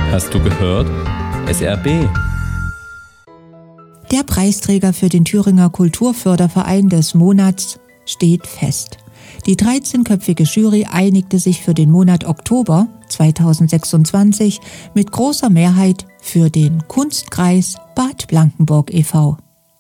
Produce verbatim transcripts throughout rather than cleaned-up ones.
Hast du gehört? S R B. Der Preisträger für den Thüringer Kulturförderverein des Monats steht fest. Die dreizehnköpfige Jury einigte sich für den Monat Oktober zweitausendsechsundzwanzig mit großer Mehrheit für den Kunstkreis Bad Blankenburg e V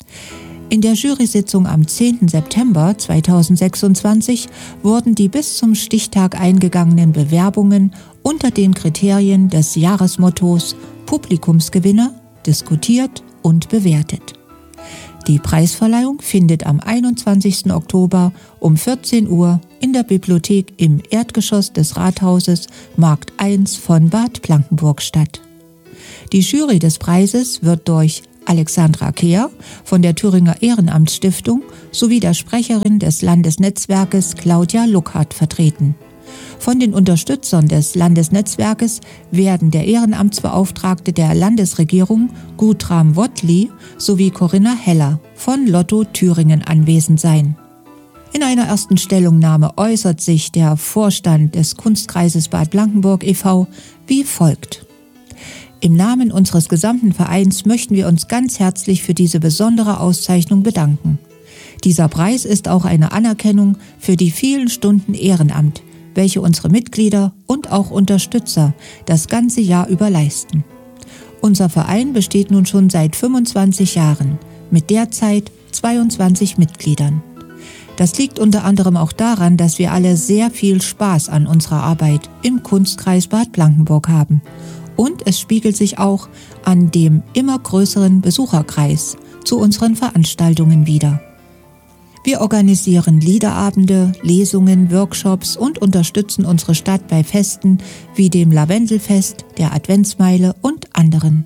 In der Jury-Sitzung am zehnten September zweitausendsechsundzwanzig wurden die bis zum Stichtag eingegangenen Bewerbungen unter den Kriterien des Jahresmottos Publikumsgewinner diskutiert und bewertet. Die Preisverleihung findet am einundzwanzigsten Oktober um vierzehn Uhr in der Bibliothek im Erdgeschoss des Rathauses Markt eins von Bad Blankenburg statt. Die Jury des Preises wird durch Alexandra Kehr von der Thüringer Ehrenamtsstiftung sowie der Sprecherin des Landesnetzwerkes Claudia Luckhardt vertreten. Von den Unterstützern des Landesnetzwerkes werden der Ehrenamtsbeauftragte der Landesregierung Gutram Wottli sowie Corinna Heller von Lotto Thüringen anwesend sein. In einer ersten Stellungnahme äußert sich der Vorstand des Kunstkreises Bad Blankenburg e V wie folgt: Im Namen unseres gesamten Vereins möchten wir uns ganz herzlich für diese besondere Auszeichnung bedanken. Dieser Preis ist auch eine Anerkennung für die vielen Stunden Ehrenamt, welche unsere Mitglieder und auch Unterstützer das ganze Jahr über leisten. Unser Verein besteht nun schon seit fünfundzwanzig Jahren, mit derzeit zweiundzwanzig Mitgliedern. Das liegt unter anderem auch daran, dass wir alle sehr viel Spaß an unserer Arbeit im Kunstkreis Bad Blankenburg haben. Und es spiegelt sich auch an dem immer größeren Besucherkreis zu unseren Veranstaltungen wider. Wir organisieren Liederabende, Lesungen, Workshops und unterstützen unsere Stadt bei Festen wie dem Lavendelfest, der Adventsmeile und anderen.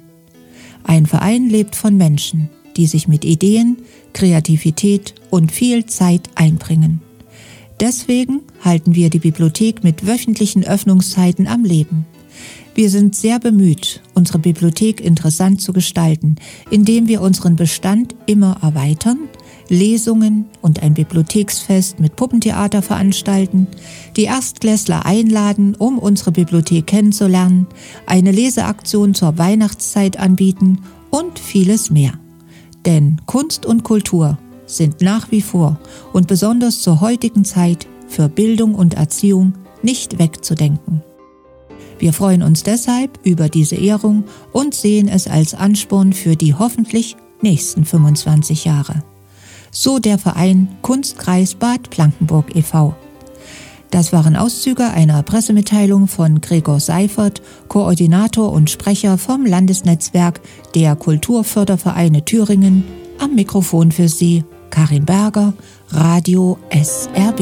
Ein Verein lebt von Menschen, die sich mit Ideen, Kreativität und viel Zeit einbringen. Deswegen halten wir die Bibliothek mit wöchentlichen Öffnungszeiten am Leben. Wir sind sehr bemüht, unsere Bibliothek interessant zu gestalten, indem wir unseren Bestand immer erweitern, Lesungen und ein Bibliotheksfest mit Puppentheater veranstalten, die Erstklässler einladen, um unsere Bibliothek kennenzulernen, eine Leseaktion zur Weihnachtszeit anbieten und vieles mehr. Denn Kunst und Kultur sind nach wie vor und besonders zur heutigen Zeit für Bildung und Erziehung nicht wegzudenken. Wir freuen uns deshalb über diese Ehrung und sehen es als Ansporn für die hoffentlich nächsten fünfundzwanzig Jahre. So der Verein Kunstkreis Bad Blankenburg e V Das waren Auszüge einer Pressemitteilung von Gregor Seifert, Koordinator und Sprecher vom Landesnetzwerk der Kulturfördervereine Thüringen. Am Mikrofon für Sie Karin Berger, Radio S R B.